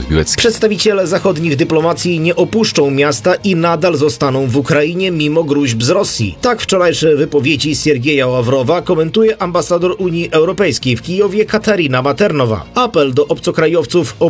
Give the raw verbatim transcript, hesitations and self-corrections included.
Юэцки. Przedstawiciele zachodnich dyplomacji nie opuszczą miasta i nadal zostaną w Ukrainie mimo gruźb z Rosji. Tak wczorajsze wypowiedzi Siergieja Ławrowa komentuje ambasador Unii Europejskiej w Kijowie Katarina Maternowa. Apel do obcokrajowców o